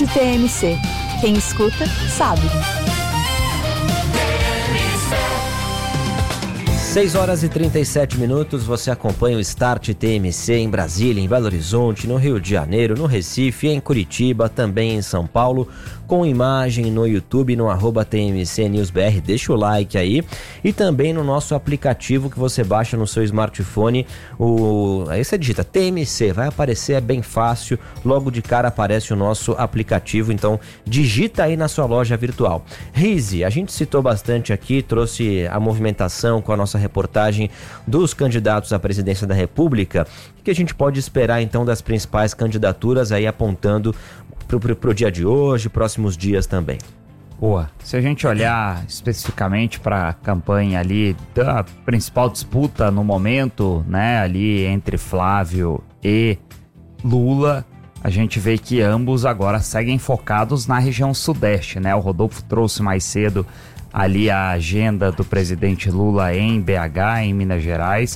TMC. Quem escuta, sabe. 6h37, você acompanha o Start TMC em Brasília, em Belo Horizonte, no Rio de Janeiro, no Recife, em Curitiba, também em São Paulo, com imagem no YouTube, no @TMC News BR, deixa o like aí, e também no nosso aplicativo que você baixa no seu smartphone, aí você digita TMC, vai aparecer, é bem fácil, logo de cara aparece o nosso aplicativo, então digita aí na sua loja virtual. Rize, a gente citou bastante aqui, trouxe a movimentação com a nossa reportagem dos candidatos à presidência da República. O que a gente pode esperar então das principais candidaturas aí apontando pro dia de hoje, próximos dias também? Boa, se a gente olhar especificamente para a campanha ali da principal disputa no momento, né, ali entre Flávio e Lula, a gente vê que ambos agora seguem focados na região sudeste, né? O Rodolfo trouxe mais cedo ali a agenda do presidente Lula em BH, em Minas Gerais,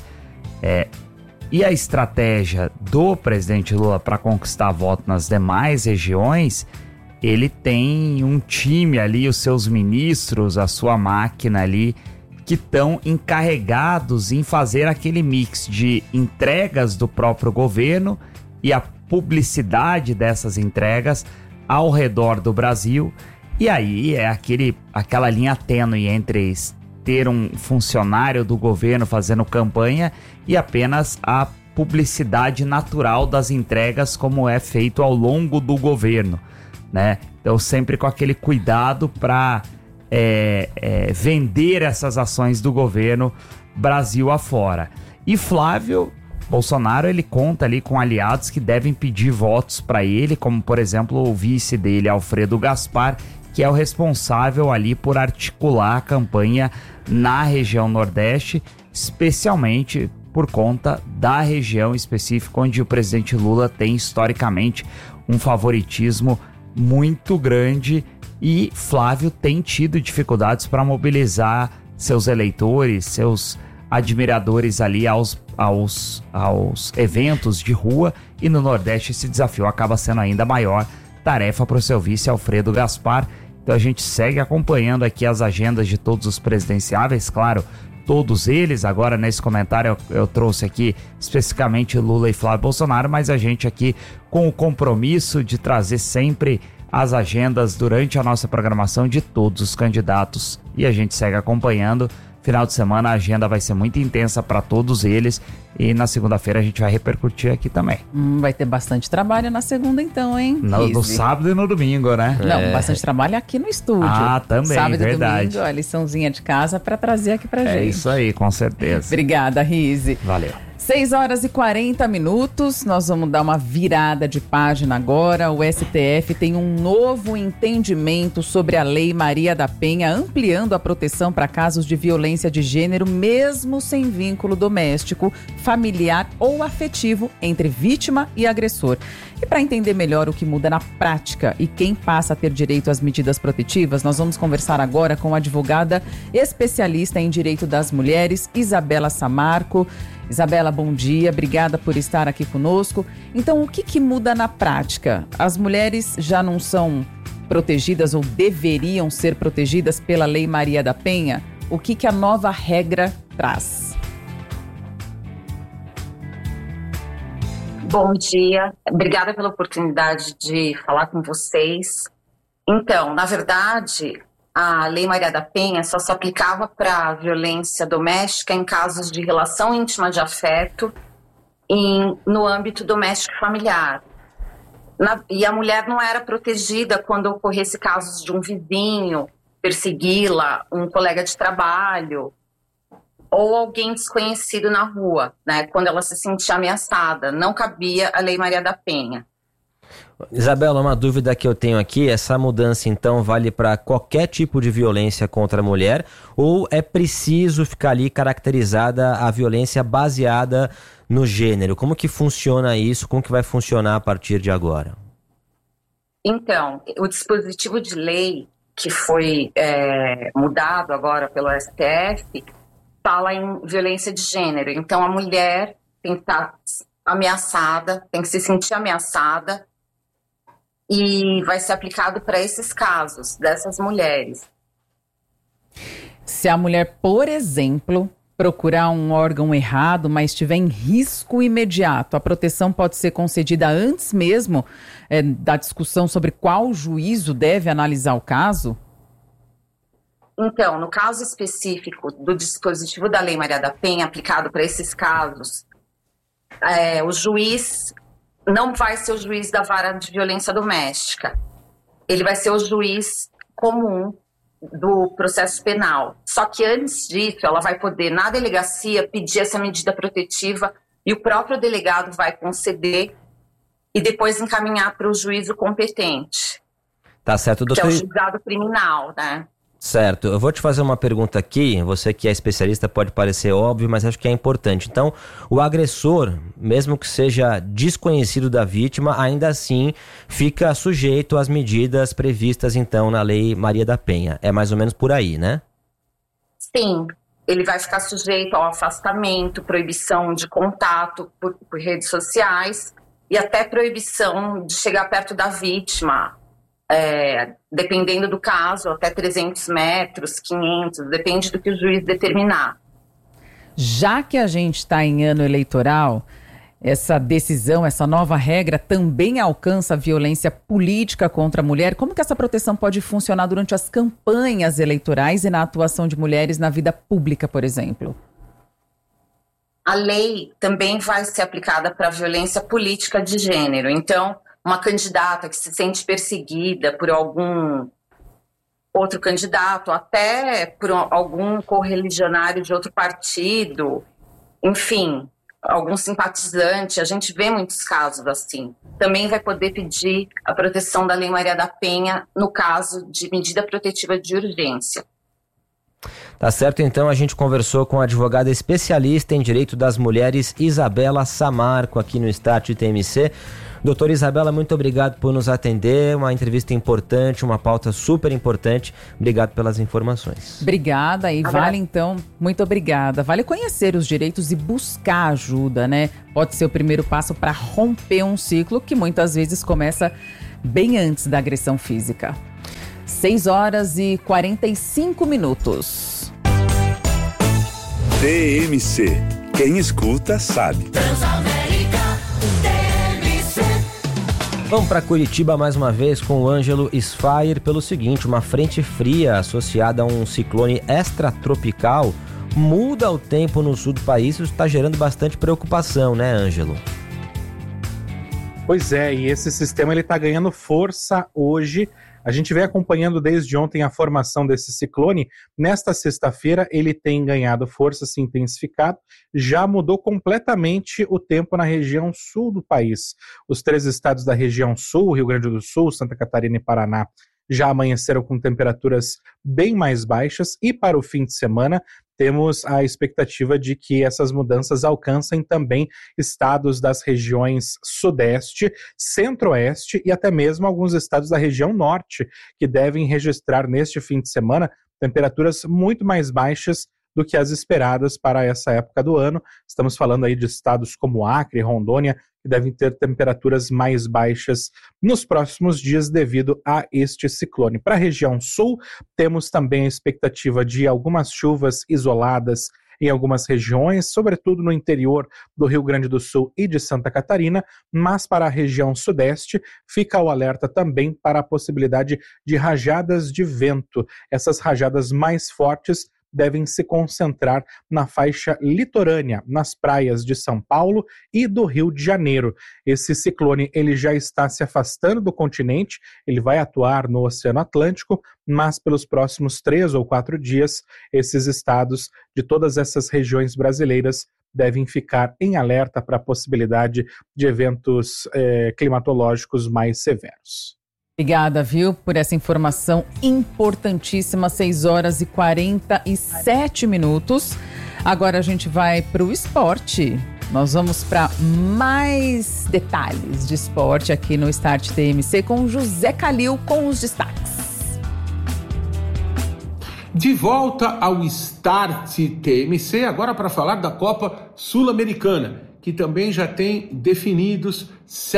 e a estratégia do presidente Lula para conquistar voto nas demais regiões, ele tem um time ali, os seus ministros, a sua máquina ali, que estão encarregados em fazer aquele mix de entregas do próprio governo e a publicidade dessas entregas ao redor do Brasil. E aí é aquela linha tênue entre ter um funcionário do governo fazendo campanha e apenas a publicidade natural das entregas como é feito ao longo do governo, né? Então sempre com aquele cuidado para vender essas ações do governo Brasil afora. E Flávio Bolsonaro, ele conta ali com aliados que devem pedir votos para ele, como por exemplo o vice dele, Alfredo Gaspar, que é o responsável ali por articular a campanha na região Nordeste, especialmente por conta da região específica onde o presidente Lula tem historicamente um favoritismo muito grande, e Flávio tem tido dificuldades para mobilizar seus eleitores, seus admiradores ali aos eventos de rua, e no Nordeste esse desafio acaba sendo ainda maior, tarefa para o seu vice Alfredo Gaspar. Então a gente segue acompanhando aqui as agendas de todos os presidenciáveis, claro, todos eles. Agora nesse comentário eu trouxe aqui especificamente Lula e Flávio Bolsonaro, mas a gente aqui com o compromisso de trazer sempre as agendas durante a nossa programação de todos os candidatos, e a gente segue acompanhando. Final de semana a agenda vai ser muito intensa para todos eles, e na segunda-feira a gente vai repercutir aqui também. Vai ter bastante trabalho na segunda então, hein? No sábado e no domingo, né? Não, bastante trabalho aqui no estúdio. Ah, também, sábado verdade. E domingo, a liçãozinha de casa para trazer aqui pra gente. É isso aí, com certeza. Obrigada, Rize. Valeu. 6h40, nós vamos dar uma virada de página agora. O STF tem um novo entendimento sobre a Lei Maria da Penha, ampliando a proteção para casos de violência de gênero, mesmo sem vínculo doméstico, familiar ou afetivo entre vítima e agressor. E para entender melhor o que muda na prática e quem passa a ter direito às medidas protetivas, nós vamos conversar agora com a advogada especialista em direito das mulheres, Isabela Samarco. Isabela, bom dia, obrigada por estar aqui conosco. Então, o que muda na prática? As mulheres já não são protegidas ou deveriam ser protegidas pela Lei Maria da Penha? O que a nova regra traz? Bom dia, obrigada pela oportunidade de falar com vocês. Então, na verdade, a Lei Maria da Penha só se aplicava para violência doméstica em casos de relação íntima de afeto no âmbito doméstico e familiar. E a mulher não era protegida quando ocorresse casos de um vizinho persegui-la, um colega de trabalho ou alguém desconhecido na rua, né? Quando ela se sentia ameaçada. Não cabia a Lei Maria da Penha. Isabela, uma dúvida que eu tenho aqui, essa mudança então vale para qualquer tipo de violência contra a mulher, ou é preciso ficar ali caracterizada a violência baseada no gênero? Como que funciona isso? Como que vai funcionar a partir de agora? Então, o dispositivo de lei que foi mudado agora pelo STF fala em violência de gênero. Então, a mulher tem que estar ameaçada, tem que se sentir ameaçada e vai ser aplicado para esses casos, dessas mulheres. Se a mulher, por exemplo, procurar um órgão errado, mas estiver em risco imediato, a proteção pode ser concedida antes mesmo da discussão sobre qual juízo deve analisar o caso? Então, no caso específico do dispositivo da Lei Maria da Penha aplicado para esses casos, o juiz não vai ser o juiz da vara de violência doméstica. Ele vai ser o juiz comum do processo penal. Só que antes disso, ela vai poder, na delegacia, pedir essa medida protetiva e o próprio delegado vai conceder e depois encaminhar para o juízo competente. Tá certo, doutor. Que é o julgado criminal, né? Certo, eu vou te fazer uma pergunta aqui, você que é especialista pode parecer óbvio, mas acho que é importante. Então, o agressor, mesmo que seja desconhecido da vítima, ainda assim fica sujeito às medidas previstas então na Lei Maria da Penha. É mais ou menos por aí, né? Sim, ele vai ficar sujeito ao afastamento, proibição de contato por redes sociais e até proibição de chegar perto da vítima. Dependendo do caso, até 300 metros, 500, depende do que o juiz determinar. Já que a gente está em ano eleitoral, essa decisão, essa nova regra também alcança a violência política contra a mulher. Como que essa proteção pode funcionar durante as campanhas eleitorais e na atuação de mulheres na vida pública, por exemplo? A lei também vai ser aplicada para a violência política de gênero. Então, uma candidata que se sente perseguida por algum outro candidato, até por algum correligionário de outro partido, enfim, algum simpatizante, a gente vê muitos casos assim. Também vai poder pedir a proteção da Lei Maria da Penha no caso de medida protetiva de urgência. Tá certo, então a gente conversou com a advogada especialista em direito das mulheres, Isabela Samarco, aqui no Start TMC. Doutora Isabela, muito obrigado por nos atender, uma entrevista importante, uma pauta super importante. Obrigado pelas informações. Obrigada, e vale então, muito obrigada. Vale conhecer os direitos e buscar ajuda, né? Pode ser o primeiro passo para romper um ciclo que muitas vezes começa bem antes da agressão física. 6h45. TMC. Quem escuta sabe. Vamos para Curitiba mais uma vez com o Ângelo Sfayer pelo seguinte: uma frente fria associada a um ciclone extratropical muda o tempo no sul do país. Isso está gerando bastante preocupação, né, Ângelo? Pois é, e esse sistema ele está ganhando força hoje. A gente vem acompanhando desde ontem a formação desse ciclone. Nesta sexta-feira ele tem ganhado força, se intensificado. Já mudou completamente o tempo na região sul do país. Os 3 estados da região sul, Rio Grande do Sul, Santa Catarina e Paraná, já amanheceram com temperaturas bem mais baixas. E para o fim de semana temos a expectativa de que essas mudanças alcancem também estados das regiões sudeste, centro-oeste e até mesmo alguns estados da região norte, que devem registrar neste fim de semana temperaturas muito mais baixas do que as esperadas para essa época do ano. Estamos falando aí de estados como Acre e Rondônia, que devem ter temperaturas mais baixas nos próximos dias devido a este ciclone. Para a região sul, temos também a expectativa de algumas chuvas isoladas em algumas regiões, sobretudo no interior do Rio Grande do Sul e de Santa Catarina, mas para a região sudeste fica o alerta também para a possibilidade de rajadas de vento. Essas rajadas mais fortes devem se concentrar na faixa litorânea, nas praias de São Paulo e do Rio de Janeiro. Esse ciclone ele já está se afastando do continente, ele vai atuar no Oceano Atlântico, mas pelos próximos 3 ou 4 dias, esses estados de todas essas regiões brasileiras devem ficar em alerta para a possibilidade de eventos climatológicos mais severos. Obrigada, viu, por essa informação importantíssima. 6h47. Agora a gente vai para o esporte. Nós vamos para mais detalhes de esporte aqui no Start TMC com José Calil com os destaques. De volta ao Start TMC, agora para falar da Copa Sul-Americana, que também já tem definidos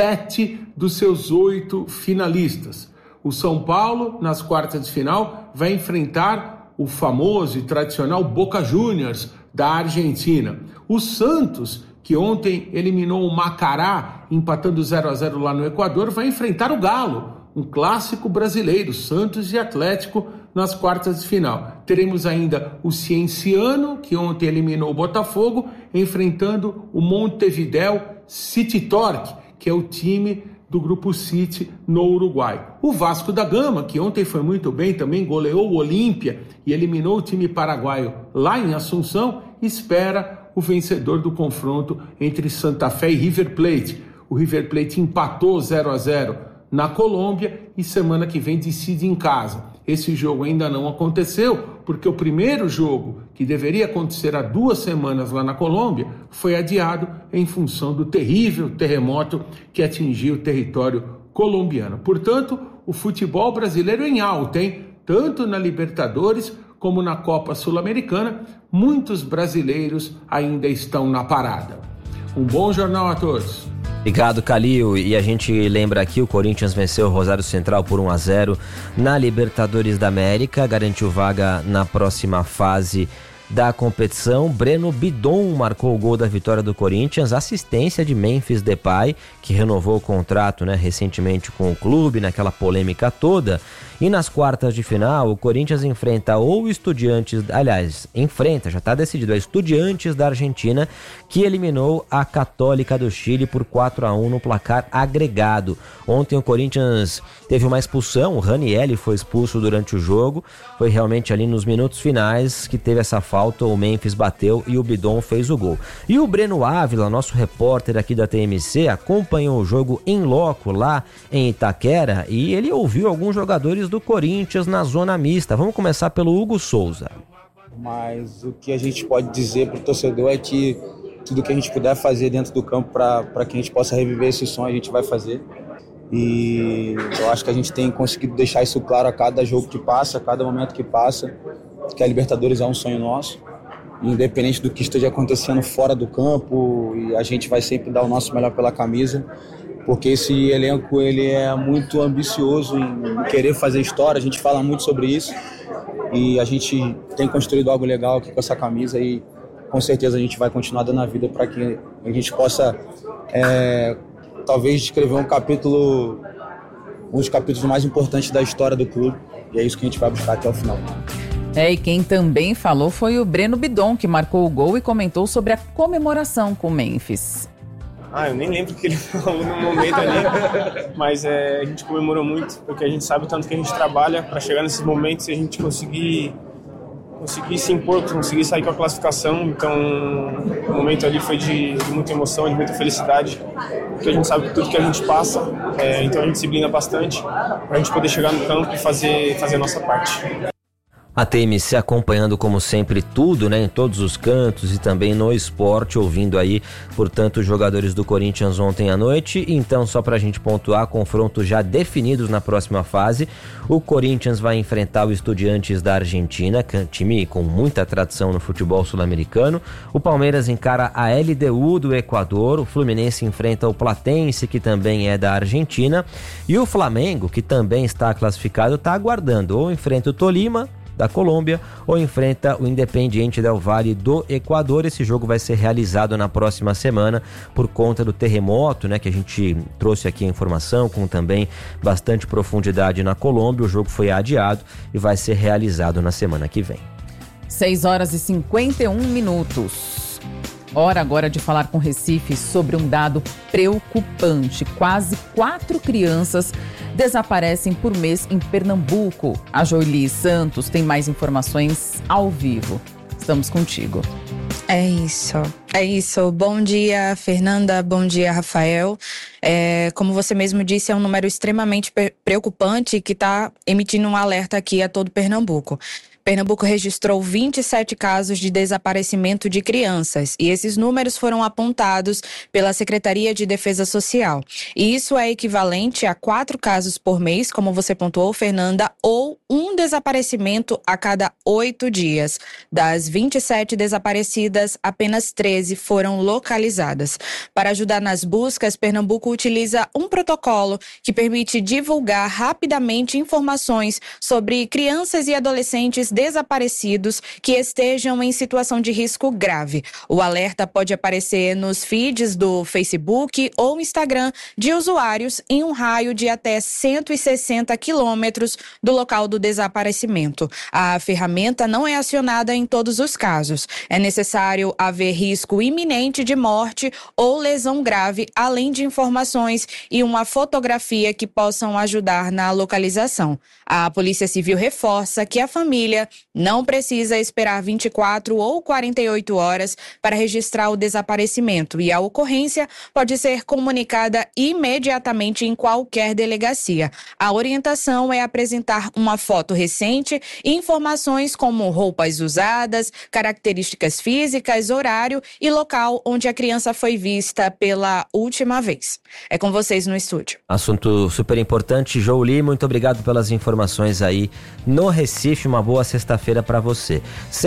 7 dos seus 8 finalistas. O São Paulo, nas quartas de final, vai enfrentar o famoso e tradicional Boca Juniors, da Argentina. O Santos, que ontem eliminou o Macará, empatando 0-0 lá no Equador, vai enfrentar o Galo, um clássico brasileiro, Santos e Atlético, nas quartas de final. Teremos ainda o Cienciano, que ontem eliminou o Botafogo, enfrentando o Montevideo City Torque, que é o time do Grupo City no Uruguai. O Vasco da Gama, que ontem foi muito bem, também goleou o Olímpia e eliminou o time paraguaio lá em Assunção, espera o vencedor do confronto entre Santa Fé e River Plate. O River Plate empatou 0-0 na Colômbia e semana que vem decide em casa. Esse jogo ainda não aconteceu, porque o primeiro jogo, que deveria acontecer há 2 semanas lá na Colômbia, foi adiado em função do terrível terremoto que atingiu o território colombiano. Portanto, o futebol brasileiro em alta, hein? Tanto na Libertadores como na Copa Sul-Americana, muitos brasileiros ainda estão na parada. Um bom jornal a todos. Obrigado, Calil. E a gente lembra aqui, o Corinthians venceu o Rosário Central por 1-0 na Libertadores da América, garantiu vaga na próxima fase da competição. Breno Bidon marcou o gol da vitória do Corinthians, assistência de Memphis Depay, que renovou o contrato, recentemente com o clube, naquela polêmica toda. E nas quartas de final, o Corinthians enfrenta ou Estudiantes, já está decidido, a Estudiantes da Argentina, que eliminou a Católica do Chile por 4-1 no placar agregado. Ontem o Corinthians teve uma expulsão, o Ranieri foi expulso durante o jogo, foi realmente ali nos minutos finais que teve essa falta, o Memphis bateu e o Bidon fez o gol. E o Breno Ávila, nosso repórter aqui da TMC, acompanhou o jogo em loco lá em Itaquera e ele ouviu alguns jogadores do Corinthians na zona mista. Vamos começar pelo Hugo Souza. Mas o que a gente pode dizer para o torcedor é que tudo que a gente puder fazer dentro do campo para que a gente possa reviver esse sonho, a gente vai fazer. E eu acho que a gente tem conseguido deixar isso claro a cada jogo que passa, a cada momento que passa, que a Libertadores é um sonho nosso, independente do que esteja acontecendo fora do campo, e a gente vai sempre dar o nosso melhor pela camisa, porque esse elenco ele é muito ambicioso em querer fazer história, a gente fala muito sobre isso, e a gente tem construído algo legal aqui com essa camisa e com certeza a gente vai continuar dando a vida para que a gente possa talvez escrever um dos capítulos mais importantes da história do clube, e é isso que a gente vai buscar até o final. E quem também falou foi o Breno Bidon, que marcou o gol e comentou sobre a comemoração com o Memphis. Eu nem lembro o que ele falou no momento ali, mas a gente comemorou muito, porque a gente sabe o tanto que a gente trabalha para chegar nesses momentos e a gente conseguir se impor, conseguir sair com a classificação. Então o momento ali foi de muita emoção, de muita felicidade, porque a gente sabe tudo que a gente passa, então a gente se blinda bastante para a gente poder chegar no campo e fazer a nossa parte. A TMC acompanhando como sempre tudo, em todos os cantos e também no esporte, ouvindo aí, portanto, os jogadores do Corinthians ontem à noite. Então, só pra gente pontuar, confrontos já definidos na próxima fase. O Corinthians vai enfrentar o Estudiantes da Argentina, time com muita tradição no futebol sul-americano. O Palmeiras encara a LDU do Equador. O Fluminense enfrenta o Platense, que também é da Argentina. E o Flamengo, que também está classificado, está aguardando. Ou enfrenta o Tolima, da Colômbia, ou enfrenta o Independiente del Valle do Equador. Esse jogo vai ser realizado na próxima semana por conta do terremoto, que a gente trouxe aqui a informação, com também bastante profundidade na Colômbia. O jogo foi adiado e vai ser realizado na semana que vem. 6h51. Hora agora de falar com Recife sobre um dado preocupante. Quase 4 crianças desaparecem por mês em Pernambuco. A Joeli Santos tem mais informações ao vivo. Estamos contigo. É isso. Bom dia, Fernanda. Bom dia, Rafael. Como você mesmo disse, é um número extremamente preocupante que está emitindo um alerta aqui a todo Pernambuco. Pernambuco registrou 27 casos de desaparecimento de crianças e esses números foram apontados pela Secretaria de Defesa Social. E isso é equivalente a 4 casos por mês, como você pontuou, Fernanda, ou um desaparecimento a cada 8 dias. Das 27 desaparecidas, apenas 13 foram localizadas. Para ajudar nas buscas, Pernambuco utiliza um protocolo que permite divulgar rapidamente informações sobre crianças e adolescentes desaparecidos que estejam em situação de risco grave. O alerta pode aparecer nos feeds do Facebook ou Instagram de usuários em um raio de até 160 quilômetros do local do desaparecimento. A ferramenta não é acionada em todos os casos. É necessário haver risco iminente de morte ou lesão grave, além de informações e uma fotografia que possam ajudar na localização. A Polícia Civil reforça que a família não precisa esperar 24 ou 48 horas para registrar o desaparecimento e a ocorrência pode ser comunicada imediatamente em qualquer delegacia. A orientação é apresentar uma foto recente e informações como roupas usadas, características físicas, horário e local onde a criança foi vista pela última vez. É com vocês no estúdio. Assunto super importante, Jouli, muito obrigado pelas informações aí no Recife, uma boa sexta-feira para você.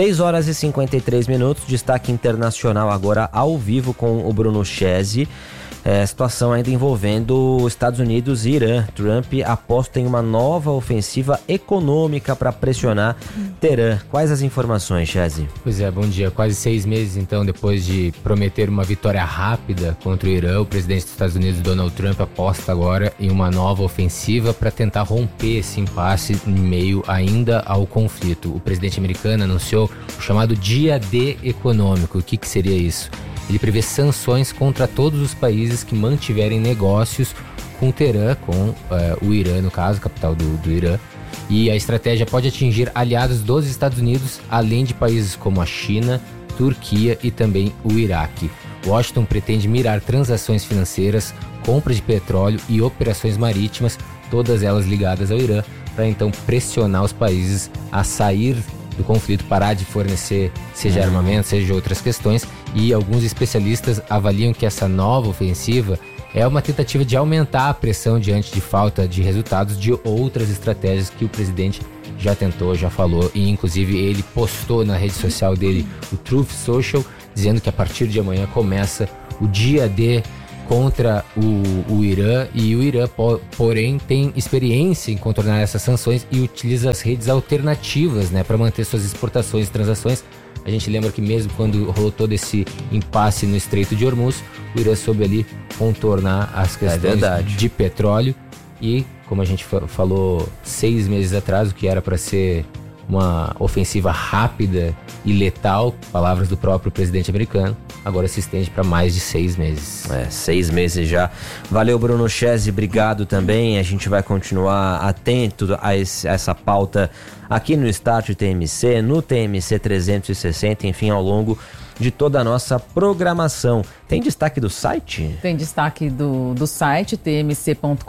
6h53, destaque internacional agora ao vivo com o Bruno Chese. Situação ainda envolvendo Estados Unidos e Irã. Trump aposta em uma nova ofensiva econômica para pressionar Teherã. Quais as informações, Chese? Pois é, bom dia. Quase 6 meses, então, depois de prometer uma vitória rápida contra o Irã, o presidente dos Estados Unidos, Donald Trump, aposta agora em uma nova ofensiva para tentar romper esse impasse em meio ainda ao conflito. O presidente americano anunciou o chamado Dia D econômico. O que seria isso? Ele prevê sanções contra todos os países que mantiverem negócios com Teherã, com o Irã, no caso, capital do Irã. E a estratégia pode atingir aliados dos Estados Unidos, além de países como a China, Turquia e também o Iraque. Washington pretende mirar transações financeiras, compra de petróleo e operações marítimas, todas elas ligadas ao Irã, para então pressionar os países a sair do conflito, parar de fornecer seja armamento, seja outras questões, e alguns especialistas avaliam que essa nova ofensiva é uma tentativa de aumentar a pressão diante de falta de resultados de outras estratégias que o presidente já tentou, já falou, e inclusive ele postou na rede social dele, o Truth Social, dizendo que a partir de amanhã começa o Dia D contra o Irã, e o Irã, porém, tem experiência em contornar essas sanções e utiliza as redes alternativas, né, para manter suas exportações e transações. A gente lembra que mesmo quando rolou todo esse impasse no Estreito de Hormuz, o Irã soube ali contornar as questões de petróleo e, como a gente falou 6 meses atrás, o que era para ser uma ofensiva rápida e letal, palavras do próprio presidente americano, agora se estende para mais de 6 meses. 6 meses já. Valeu, Bruno Chese, obrigado também. A gente vai continuar atento a essa pauta aqui no Start TMC, no TMC 360, enfim, ao longo de toda a nossa programação. Tem destaque do site? Tem destaque do site tmc.com.br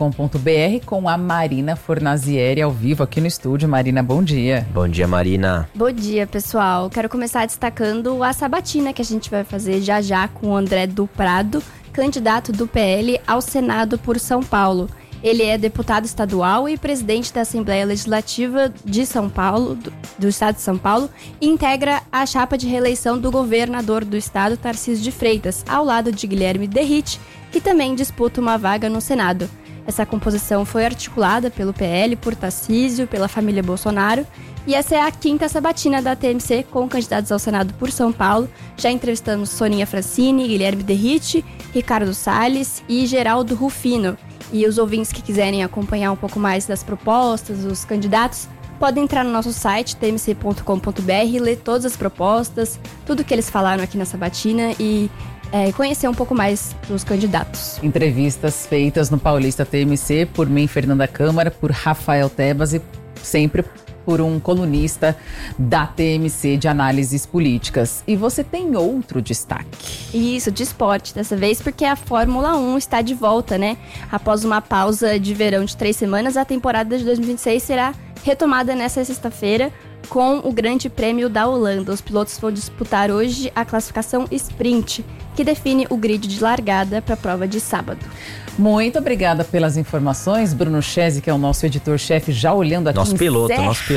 com a Marina Fornazieri ao vivo aqui no estúdio. Marina, bom dia. Bom dia, Marina. Bom dia, pessoal. Quero começar destacando a sabatina que a gente vai fazer já com o André do Prado, candidato do PL ao Senado por São Paulo. Ele é deputado estadual e presidente da Assembleia Legislativa de São Paulo, do estado de São Paulo, e integra a chapa de reeleição do governador do estado, Tarcísio de Freitas, ao lado de Guilherme Derrite, que também disputa uma vaga no Senado. Essa composição foi articulada pelo PL, por Tarcísio, pela família Bolsonaro, e essa é a 5ª sabatina da TMC com candidatos ao Senado por São Paulo. Já entrevistamos Soninha Francini, Guilherme Derrite, Ricardo Salles e Geraldo Rufino. E os ouvintes que quiserem acompanhar um pouco mais das propostas, dos candidatos, podem entrar no nosso site, tmc.com.br, ler todas as propostas, tudo que eles falaram aqui na sabatina e conhecer um pouco mais dos candidatos. Entrevistas feitas no Paulista TMC por mim, Fernanda Câmara, por Rafael Tebas e sempre por um colunista da TMC de análises políticas. E você tem outro destaque. Isso, de esporte dessa vez, porque a Fórmula 1 está de volta, né? Após uma pausa de verão de 3 semanas, a temporada de 2026 será retomada nessa sexta-feira com o Grande Prêmio da Holanda. Os pilotos vão disputar hoje a classificação sprint. que define o grid de largada para a prova de sábado. Muito obrigada pelas informações, Bruno Chese, que é o nosso editor-chefe, já olhando aqui. Nosso piloto.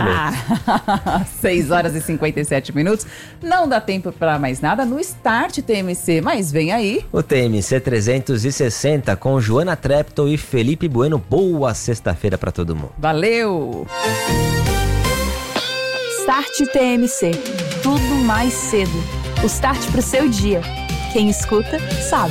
6 horas e 57 minutos. Não dá tempo para mais nada no Start TMC, mas vem aí. O TMC 360 com Joana Treptow e Felipe Bueno. Boa sexta-feira para todo mundo. Valeu! Start TMC. Tudo mais cedo. O start pro seu dia. Quem escuta, sabe.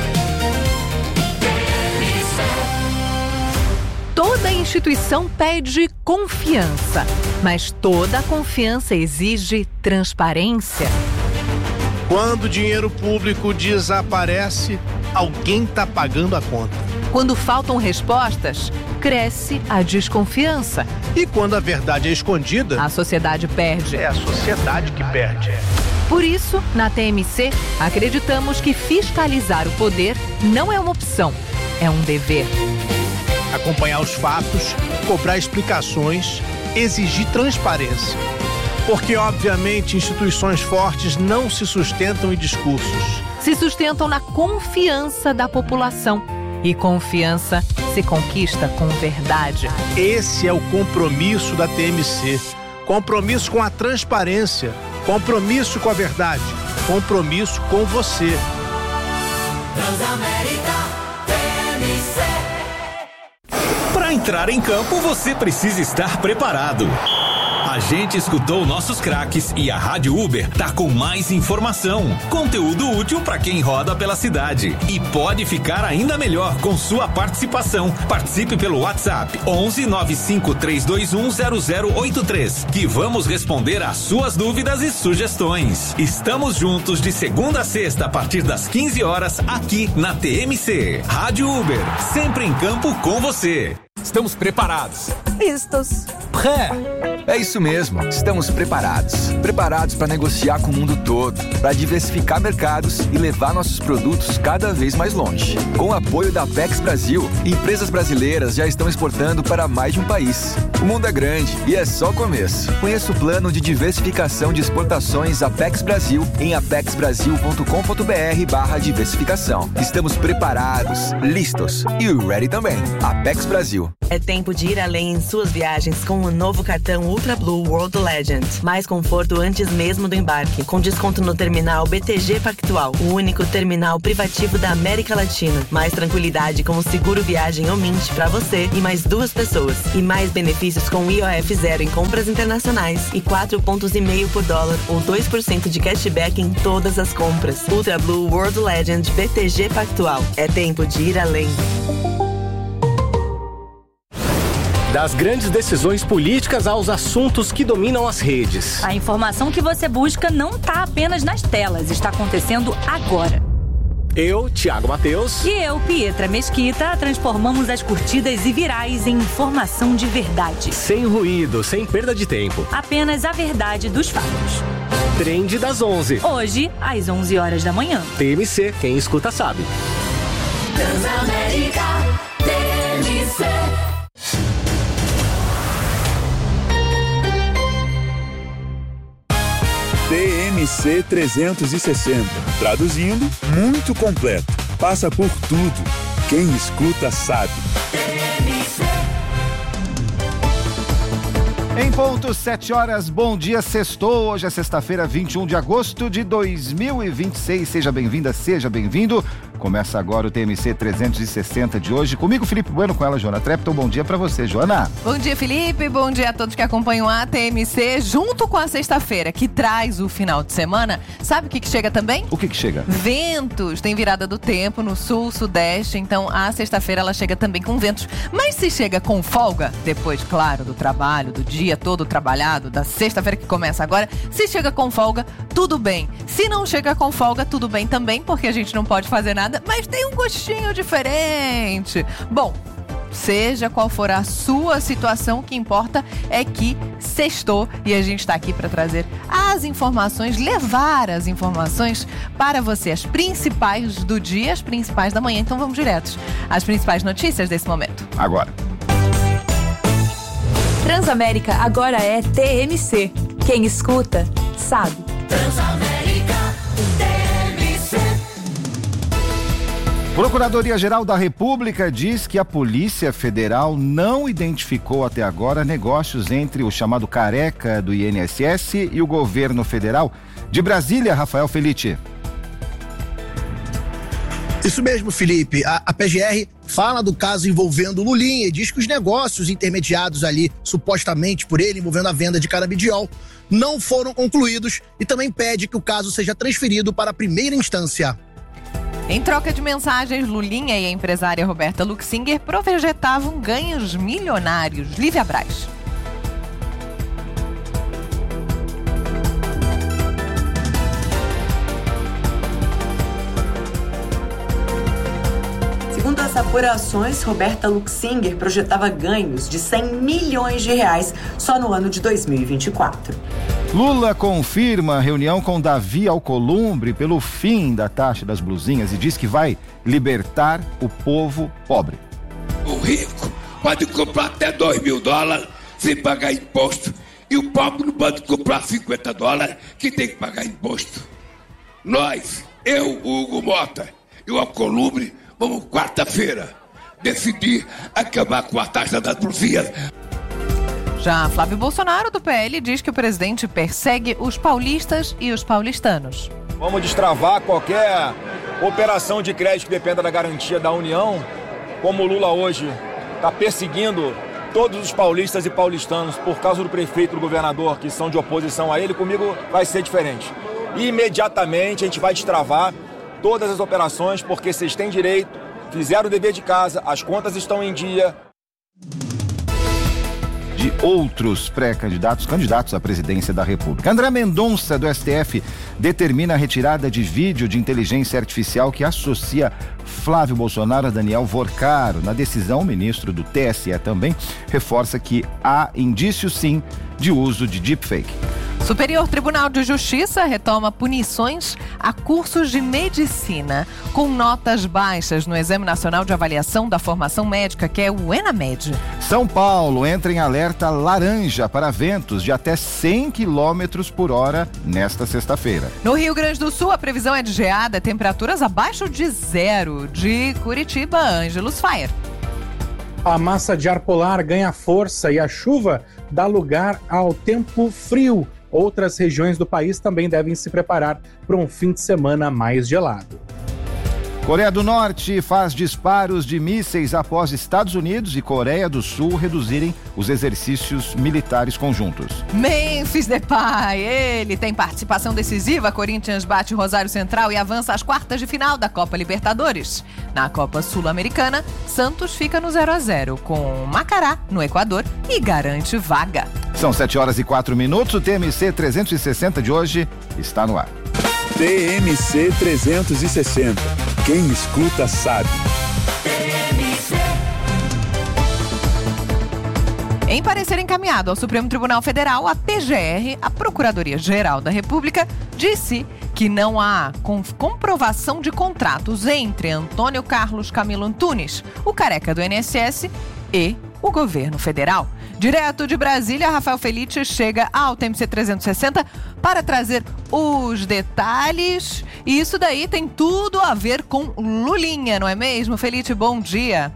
Toda instituição pede confiança, mas toda confiança exige transparência. Quando o dinheiro público desaparece, alguém está pagando a conta. Quando faltam respostas, cresce a desconfiança. E quando a verdade é escondida, a sociedade perde. É a sociedade que perde. Por isso, na TMC, acreditamos que fiscalizar o poder não é uma opção, é um dever. Acompanhar os fatos, cobrar explicações, exigir transparência. Porque, obviamente, instituições fortes não se sustentam em discursos. Se sustentam na confiança da população. E confiança se conquista com verdade. Esse é o compromisso da TMC. Compromisso com a transparência. Compromisso com a verdade. Compromisso com você. Transamérica TMC. Para entrar em campo, você precisa estar preparado. A gente escutou nossos craques e a Rádio Uber tá com mais informação, conteúdo útil para quem roda pela cidade. E pode ficar ainda melhor com sua participação. Participe pelo WhatsApp 11 95 321 0083, que vamos responder às suas dúvidas e sugestões. Estamos juntos de segunda a sexta a partir das 15 horas aqui na TMC. Rádio Uber, sempre em campo com você. Estamos preparados. Listos. É isso mesmo, estamos preparados. Preparados para negociar com o mundo todo, para diversificar mercados e levar nossos produtos cada vez mais longe. Com o apoio da Apex Brasil, empresas brasileiras já estão exportando para mais de um país. O mundo é grande e é só o começo. Conheça o plano de diversificação de exportações Apex Brasil em apexbrasil.com.br/diversificação. Estamos preparados, listos e ready também. Apex Brasil. É tempo de ir além em suas viagens com o novo cartão Ultra Blue World Legend. Mais conforto antes mesmo do embarque, com desconto no terminal BTG Pactual, o único terminal privativo da América Latina. Mais tranquilidade com o seguro viagem Omint para você e mais 2 pessoas. E mais benefícios com IOF zero em compras internacionais e 4,5 pontos por dólar ou 2% de cashback em todas as compras. Ultra Blue World Legend BTG Pactual. É tempo de ir além. Das grandes decisões políticas aos assuntos que dominam as redes. A informação que você busca não está apenas nas telas, está acontecendo agora. Eu, Thiago Mateus. E eu, Pietra Mesquita, transformamos as curtidas e virais em informação de verdade. Sem ruído, sem perda de tempo. Apenas a verdade dos fatos. Trend das 11. Hoje, às 11 horas da manhã. TMC, quem escuta sabe. Transamérica TMC. TMC 360. Traduzindo, muito completo. Passa por tudo. Quem escuta sabe. Em ponto, 7 horas, bom dia, sextou. Hoje é sexta-feira, 21 de agosto de 2026. Seja bem-vinda, seja bem-vindo. Começa agora o TMC 360 de hoje. Comigo, Felipe Bueno, com ela, Joana Treptow. Bom dia pra você, Joana. Bom dia, Felipe. Bom dia a todos que acompanham a TMC. Junto com a sexta-feira, que traz o final de semana, sabe o que chega também? O que chega? Ventos. Tem virada do tempo no sul, sudeste. Então, a sexta-feira ela chega também com ventos. Mas se chega com folga, depois, claro, do trabalho, do dia todo trabalhado, da sexta-feira que começa agora, se chega com folga, tudo bem. Se não chega com folga, tudo bem também, porque a gente não pode fazer nada, mas tem um gostinho diferente. Bom, seja qual for a sua situação, o que importa é que sextou e a gente está aqui para trazer as informações, levar as informações para você, as principais do dia, as principais da manhã. Então vamos diretos às principais notícias desse momento. Agora. Transamérica agora é TMC. Quem escuta, sabe. Transamérica TMC. Procuradoria-Geral da República diz que a Polícia Federal não identificou até agora negócios entre o chamado Careca do INSS e o governo federal. De Brasília, Rafael Felitti. Isso mesmo, Felipe. A PGR fala do caso envolvendo Lulinha e diz que os negócios intermediados ali, supostamente por ele, envolvendo a venda de canabidiol, não foram concluídos e também pede que o caso seja transferido para a primeira instância. Em troca de mensagens, Lulinha e a empresária Roberta Luxinger projetavam ganhos milionários. Lívia Braz. Segundo as apurações, Roberta Luxinger projetava ganhos de 100 milhões de reais só no ano de 2024. Lula confirma reunião com Davi Alcolumbre pelo fim da taxa das blusinhas e diz que vai libertar o povo pobre. O rico pode comprar até $2.000 sem pagar imposto e o pobre não pode comprar $50 que tem que pagar imposto. Nós, eu, o Hugo Mota e o Alcolumbre, vamos quarta-feira decidir acabar com a taxa das blusinhas. Já Flávio Bolsonaro, do PL, diz que o presidente persegue os paulistas e os paulistanos. Vamos destravar qualquer operação de crédito que dependa da garantia da União, como o Lula hoje está perseguindo todos os paulistas e paulistanos por causa do prefeito e do governador que são de oposição a ele. Comigo vai ser diferente. E imediatamente a gente vai destravar todas as operações, porque vocês têm direito, fizeram o dever de casa, as contas estão em dia. De outros candidatos à presidência da República. André Mendonça, do STF, determina a retirada de vídeo de inteligência artificial que associa Flávio Bolsonaro a Daniel Vorcaro. Na decisão, o ministro do TSE também reforça que há indícios, sim, de uso de deepfake. Superior Tribunal de Justiça retoma punições a cursos de medicina com notas baixas no Exame Nacional de Avaliação da Formação Médica, que é o ENAMED. São Paulo entra em alerta laranja para ventos de até 100 km por hora nesta sexta-feira. No Rio Grande do Sul, a previsão é de geada, temperaturas abaixo de zero. De Curitiba, Ângelos Fayer. A massa de ar polar ganha força e a chuva dá lugar ao tempo frio. Outras regiões do país também devem se preparar para um fim de semana mais gelado. Coreia do Norte faz disparos de mísseis após Estados Unidos e Coreia do Sul reduzirem os exercícios militares conjuntos. Memphis Depay, ele tem participação decisiva. Corinthians bate Rosário Central e avança às quartas de final da Copa Libertadores. Na Copa Sul-Americana, Santos fica no 0-0 com Macará, no Equador, e garante vaga. São 7h04. O TMC 360 de hoje está no ar. TMC 360. Quem escuta sabe. Em parecer encaminhado ao Supremo Tribunal Federal, a PGR, a Procuradoria-Geral da República, disse que não há comprovação de contratos entre Antônio Carlos Camilo Antunes, o careca do INSS, e o governo federal. Direto de Brasília, Rafael Felitti chega ao TMC 360 para trazer os detalhes. E isso daí tem tudo a ver com Lulinha, não é mesmo? Felitti, bom dia.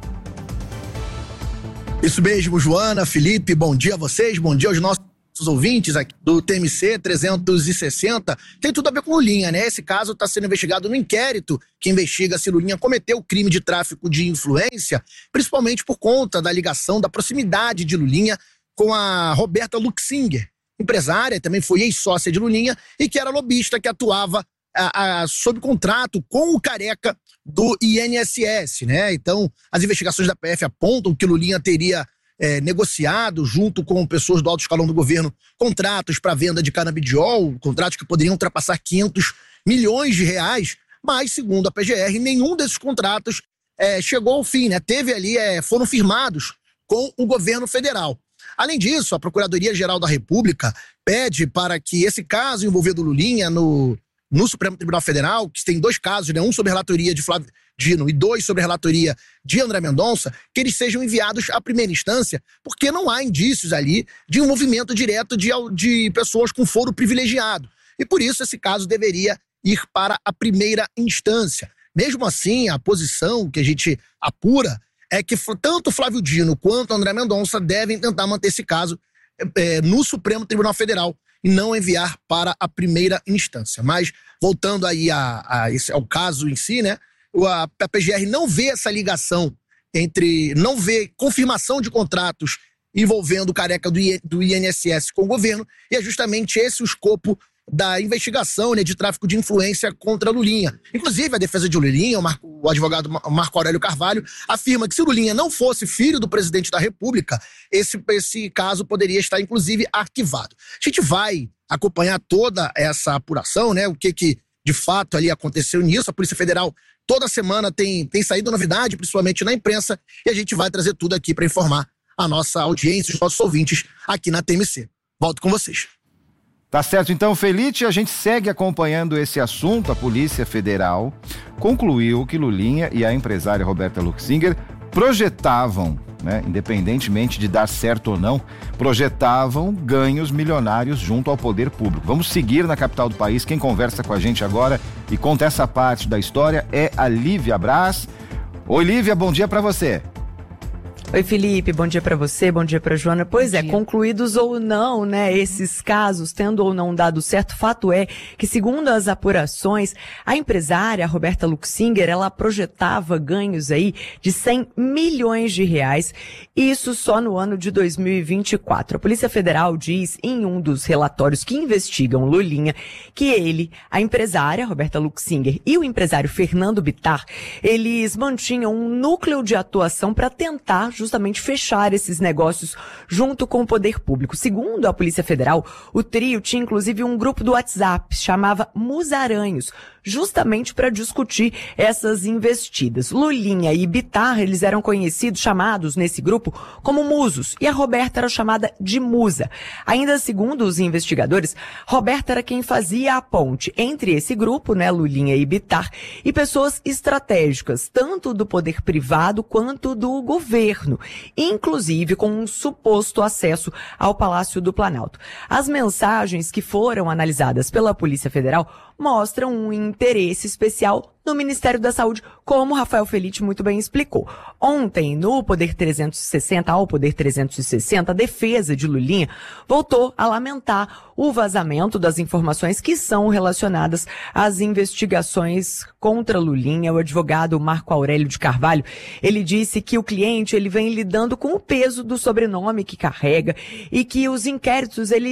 Isso mesmo, Joana, Felipe, bom dia a vocês, bom dia aos nossos ouvintes aqui do TMC 360. Tem tudo a ver com Lulinha, né? Esse caso está sendo investigado no inquérito que investiga se Lulinha cometeu crime de tráfico de influência, principalmente por conta da ligação, da proximidade de Lulinha com a Roberta Luxinger, empresária, também foi ex-sócia de Lulinha e que era lobista, que atuava sob contrato com o careca do INSS, né? Então, as investigações da PF apontam que Lulinha teria negociado, junto com pessoas do alto escalão do governo, contratos para venda de canabidiol, contratos que poderiam ultrapassar 500 milhões de reais, mas, segundo a PGR, nenhum desses contratos chegou ao fim, né? Teve ali, foram firmados com o governo federal. Além disso, a Procuradoria-Geral da República pede para que esse caso envolvendo Lulinha no Supremo Tribunal Federal, que tem 2 casos, né? Um sobre a relatoria de Flávio Dino e 2 sobre a relatoria de André Mendonça, que eles sejam enviados à primeira instância, porque não há indícios ali de envolvimento direto de pessoas com foro privilegiado. E por isso esse caso deveria ir para a primeira instância. Mesmo assim, a posição que a gente apura é que tanto Flávio Dino quanto André Mendonça devem tentar manter esse caso no Supremo Tribunal Federal e não enviar para a primeira instância. Mas, voltando aí ao caso em si, né, a PGR não vê essa ligação não vê confirmação de contratos envolvendo o Careca do INSS com o governo, e é justamente esse o escopo da investigação, né, de tráfico de influência contra Lulinha. Inclusive, a defesa de Lulinha, o advogado Marco Aurélio Carvalho, afirma que se Lulinha não fosse filho do presidente da República, esse caso poderia estar, inclusive, arquivado. A gente vai acompanhar toda essa apuração, né, o que de fato ali aconteceu nisso. A Polícia Federal toda semana tem saído novidade, principalmente na imprensa, e a gente vai trazer tudo aqui para informar a nossa audiência, os nossos ouvintes aqui na TMC. Volto com vocês. Tá certo, então, Felite, a gente segue acompanhando esse assunto. A Polícia Federal concluiu que Lulinha e a empresária Roberta Luxinger projetavam, né, independentemente de dar certo ou não, projetavam ganhos milionários junto ao poder público. Vamos seguir na capital do país. Quem conversa com a gente agora e conta essa parte da história é a Lívia Braz. Oi, Lívia, bom dia para você. Oi, Felipe, bom dia para você, bom dia para Joana. Pois é, concluídos ou não, né, esses casos, tendo ou não dado certo, fato é que, segundo as apurações, a empresária Roberta Luxinger, ela projetava ganhos aí de 100 milhões de reais, isso só no ano de 2024. A Polícia Federal diz em um dos relatórios que investigam Lulinha que ele, a empresária Roberta Luxinger e o empresário Fernando Bittar, eles mantinham um núcleo de atuação para tentar justamente fechar esses negócios junto com o poder público. Segundo a Polícia Federal, o trio tinha inclusive um grupo do WhatsApp, chamava Musaranhos, justamente para discutir essas investidas. Lulinha e Bittar, eles eram conhecidos, chamados nesse grupo como musos, e a Roberta era chamada de musa. Ainda segundo os investigadores, Roberta era quem fazia a ponte entre esse grupo, né, Lulinha e Bittar, e pessoas estratégicas, tanto do poder privado quanto do governo, inclusive com um suposto acesso ao Palácio do Planalto. As mensagens que foram analisadas pela Polícia Federal mostram um interesse especial no Ministério da Saúde, como Rafael Felite muito bem explicou. Ontem, no Poder 360, ao Poder 360, a defesa de Lulinha voltou a lamentar o vazamento das informações que são relacionadas às investigações contra Lulinha. O advogado Marco Aurélio de Carvalho, ele disse que o cliente, ele vem lidando com o peso do sobrenome que carrega e que os inquéritos,